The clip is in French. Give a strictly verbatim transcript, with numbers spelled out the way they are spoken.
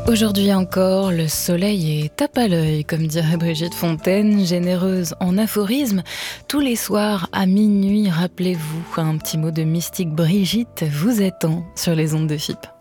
Aujourd'hui encore, le soleil est tape à l'œil, comme dirait Brigitte Fontaine, généreuse en aphorismes. Tous les soirs à minuit, rappelez-vous, un petit mot de mystique Brigitte vous attend sur les ondes de F I P.